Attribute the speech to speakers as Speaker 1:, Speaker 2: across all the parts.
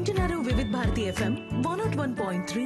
Speaker 1: వింటున్నారు వివిధ Bharati FM 101.3.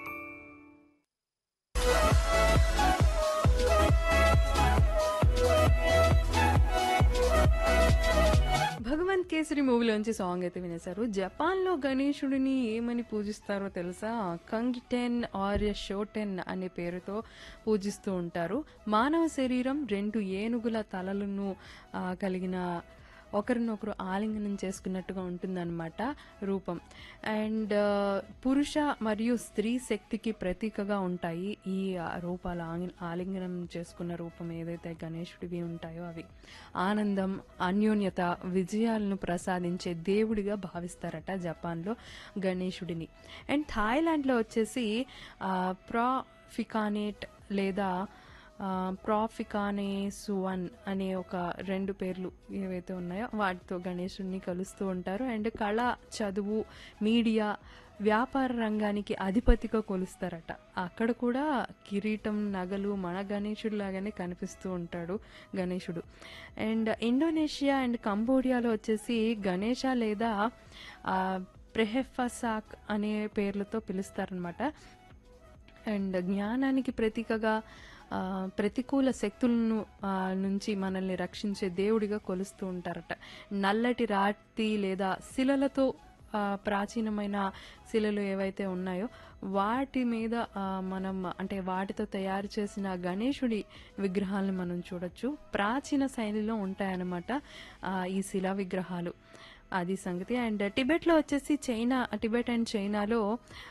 Speaker 2: Bhagavanth kesari మూవీలోంచి song అయితే వినేశారు. జపాన్లో గణేశుడిని ఏమని పూజిస్తారో తెలుసా? కంగిటెన్ ఆర్ షోటెన్ అనే పేరుతో పూజిస్తూ ఉంటారు. మానవ శరీరం 2 ఏనుగుల తలలను కలిగిన ఒకరినొకరు ఆలింగనం చేసుకున్నట్టుగా ఉంటుందన్నమాట రూపం. అండ్ పురుష మరియు స్త్రీ శక్తికి ప్రతీకగా ఉంటాయి ఈ రూపాలు. ఆలింగనం చేసుకున్న రూపం ఏదైతే గణేశుడివి ఉంటాయో అవి ఆనందం, అన్యోన్యత, విజయాలను ప్రసాదించే దేవుడిగా భావిస్తారట జపాన్లో గణేశుడిని. అండ్ థాయిలాండ్లో వచ్చేసి ప్రాఫికానేట్ లేదా ప్రాఫికానేసువన్ అనే ఒక 2 పేర్లు ఏవైతే ఉన్నాయో వాటితో గణేశుడిని కలుస్తూ ఉంటారు. అండ్ కళ, చదువు, మీడియా, వ్యాపార రంగానికి అధిపతిగా కొలుస్తారట. అక్కడ కూడా కిరీటం, నగలు మన గణేశుడు లాగానే కనిపిస్తూ ఉంటాడు గణేశుడు. అండ్ ఇండోనేషియా అండ్ కంబోడియాలో వచ్చేసి గణేష లేదా ప్రెహెఫసాక్ అనే పేర్లతో పిలుస్తారనమాట. అండ్ జ్ఞానానికి ప్రతీకగా ప్రతికూల శక్తులను నుంచి మనల్ని రక్షించే దేవుడిగా కొలుస్తూ ఉంటారట. నల్లటి రాతి లేదా శిలలతో ప్రాచీనమైన శిలలు ఏవైతే ఉన్నాయో వాటి మీద మనం అంటే వాటితో తయారు చేసిన గణేశుడి విగ్రహాలను మనం చూడొచ్చు. ప్రాచీన శైలిలో ఉంటాయన్నమాట ఈ శిలా విగ్రహాలు. అది సంగతి. అండ్ టిబెట్లో వచ్చేసి టిబెట్ అండ్ చైనాలో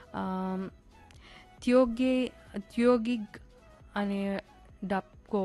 Speaker 2: త్యోగిగ్ అనే డప్కో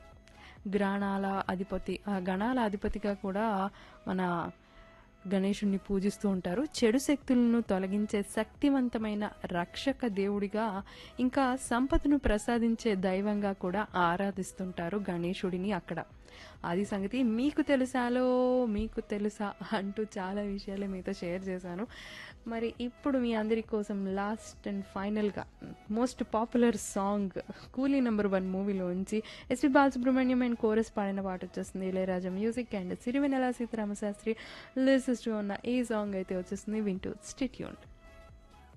Speaker 2: గణాల అధిపతిగా కూడా మన గణేశుడిని పూజిస్తూ ఉంటారు. చెడు శక్తులను తొలగించే శక్తివంతమైన రక్షక దేవుడిగా, ఇంకా సంపదను ప్రసాదించే దైవంగా కూడా ఆరాధిస్తుంటారు గణేశుడిని అక్కడ. అది సంగతి. మీకు తెలుసా అంటూ చాలా విషయాలు మీతో షేర్ చేశాను. మరి ఇప్పుడు మీ అందరి కోసం లాస్ట్ అండ్ ఫైనల్గా మోస్ట్ పాపులర్ సాంగ్ కూలీ #1 మూవీలోంచి ఎస్పి బాలసుబ్రహ్మణ్యం అండ్ కోరస్ పాడిన పాట వచ్చేస్తుంది. Ilaiyaraaja music and Sirivennela Sitaramasastri lyricist ఉన్న ఈ సాంగ్ అయితే వచ్చేస్తుంది. వింటూ స్టే ట్యూన్డ్.